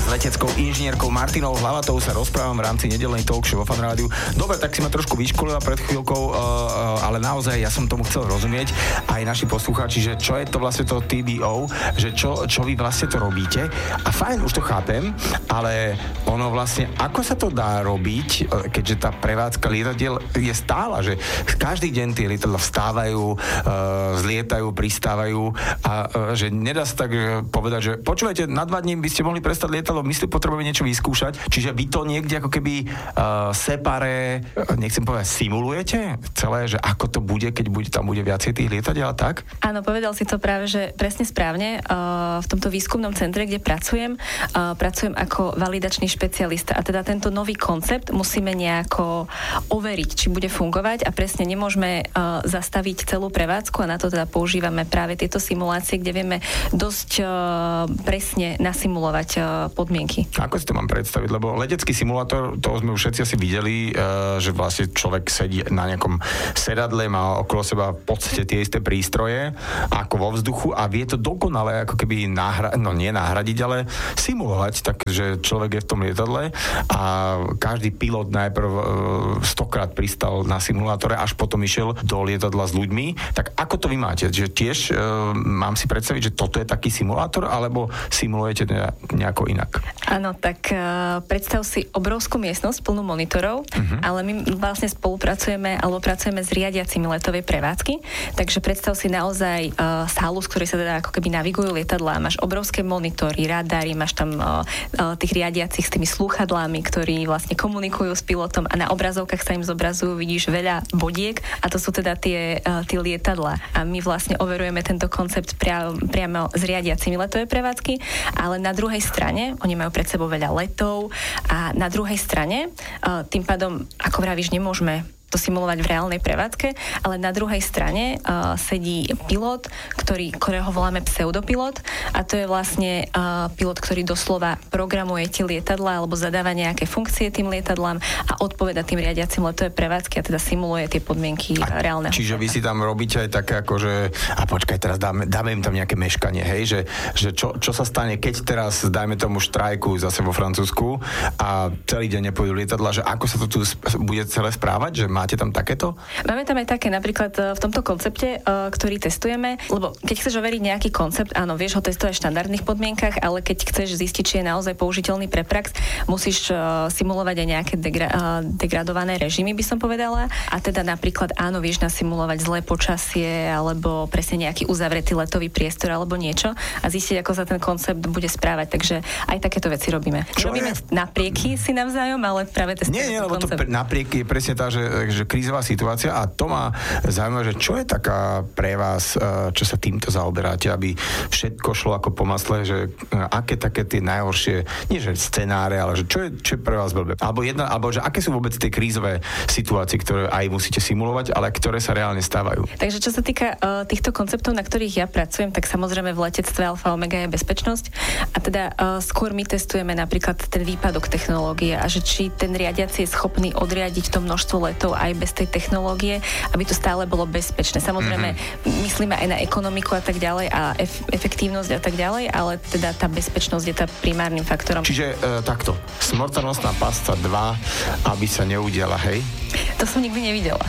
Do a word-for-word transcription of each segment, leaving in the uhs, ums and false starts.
leteckou inžinierkou Martinou Hlavatou sa rozprávam v rámci nedeľnej talk show vo Fan Rádiu. Dobre, tak si ma trošku vyškolila pred chvíľkou, uh, uh, ale naozaj ja som tomu chcel rozumieť, aj naši poslucháči, že čo je to vlastne to T B O, že čo, čo vy vlastne to robíte. A fajn, už to chápem, ale ono vlastne, ako sa to dá robiť, keďže tá prevádzka lietadiel je stála, že každý deň tie lietadla vstávajú, uh, zlietajú, pristávajú a uh, že nedá sa tak uh, povedať, že počúvajte, na dva dní by ste mohli prestať lietadlo, my si potrebujeme niečo vyskúšať, čiže vy to niekde ako keby uh, separé, nechcem povedať, simulujete celé, že ako to bude, keď bude, tam bude viacej tých lietadiel a tak? Áno, povedal si to práve, že presne správne. Uh, v tomto výskumnom centre, kde pracujem, uh, pracujem ako validačný špecialista a teda tento nový koncept musíme nejako overiť, či bude fungovať a presne nemôžeme uh, zastaviť celú prevádzku a na to teda používame práve tieto simulácie, kde vieme dosť uh, presne nasimulovať uh, podmienky. Ako si to mám predstaviť? Lebo letecký simulátor, to sme už všetci asi videli, uh, že vlastne človek sedí na nejakom sedadle, má okolo seba v podstate tie isté prístroje ako vo vzduchu a vie to dokonale ako keby nahra- no nie nahradiť, ale simulovať, takže človek je v tom lietadle a každý pilot najprv uh, stokrát pristal na simulátore, až potom išiel do lietadla s ľuďmi. Tak ako to vy máte? Že tiež uh, mám si predstaviť, že toto je taký simulátor, alebo simulujete nejako inak? Áno, tak uh, predstav si obrovskú miestnosť plnú monitorov, uh-huh. ale my vlastne spolupracujeme alebo pracujeme s riadiacimi letovej prevádzky, takže predstav si naozaj uh, sálu, z ktorej sa teda ako keby navigujú lietadlá, máš obrovské monitory, radary, máš tam uh, uh, tých riadiacich s tými slúchadlami, ktorí vlastne komunikujú s pilotom a na obrazovkách sa im zobrazujú, vidíš veľa bodiek a to sú teda tie, uh, tie lietadlá. A my vlastne overujeme tento koncept pria, priamo s riadiacimi letové prevádzky, ale na druhej strane, oni majú pred sebou veľa letov a na druhej strane, uh, tým pádom, ako vravíš, nemôžeme to simulovať v reálnej prevádzke, ale na druhej strane uh, sedí pilot, ktorý, ktorého voláme pseudopilot a to je vlastne uh, pilot, ktorý doslova programuje tie lietadlá alebo zadáva nejaké funkcie tým lietadlám a odpoveda tým riadiacim letové prevádzky a teda simuluje tie podmienky a reálneho. Čiže vy si tam robíte aj také ako, že a počkaj, teraz dáme, dáme im tam nejaké meškanie, hej, že, že čo, čo sa stane, keď teraz dajme tomu štrajku zase vo Francúzsku a celý deň nepôjdu lietadla, že ako sa to tu bude celé správať, že máte tam takéto? Máme tam aj také, napríklad v tomto koncepte, ktorý testujeme, lebo keď chceš overiť nejaký koncept, áno, vieš ho testovať v štandardných podmienkach, ale keď chceš zistiť, či je naozaj použiteľný pre prax, musíš simulovať aj nejaké degra- degradované režimy, by som povedala. A teda napríklad, áno, vieš nasimulovať zlé počasie, alebo presne nejaký uzavretý letový priestor, alebo niečo a zistiť, ako sa ten koncept bude správať. Takže aj takéto veci robíme. Čo robíme je? Naprieky si navzájom, ale práve testujeme. Nie, nie, lebo to naprieky je presne tá, že že krízová situácia a to ma zaujíma, že čo je taká pre vás, čo sa týmto zaoberáte, aby všetko šlo ako po masle, že aké také tie najhoršie, nie že scenáre, ale že čo je, čo je pre vás blbé. Alebo jedna, alebo že aké sú vôbec tie krízové situácie, ktoré aj musíte simulovať, ale ktoré sa reálne stávajú. Takže čo sa týka uh, týchto konceptov, na ktorých ja pracujem, tak samozrejme v letectve alfa omega je bezpečnosť a teda uh, skôr my testujeme napríklad ten výpadok technológie a že či ten riadiaci je schopný odriadiť to množstvo letov aj bez tej technológie, aby to stále bolo bezpečné. Samozrejme, mm-hmm. myslíme aj na ekonomiku a tak ďalej a ef- efektívnosť a tak ďalej, ale teda tá bezpečnosť je tá primárnym faktorom. Čiže e, takto, Smrtonosná pasca dva, aby sa neudiala, hej? To som nikdy nevidela.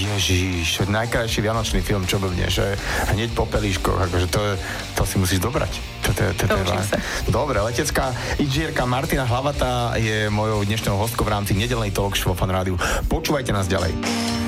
Ježiš, najkrajší vianočný film, čo blbne, že hneď po pelíškoch, akože to, to si musíš dobrať. To, to, to, to, to sa. Dobre, letecká inžinierka Martina Hlavatá je mojou dnešnou hostkou v rámci nedeľnej talk show Fan Rádiu. Počúvajte nás ďalej.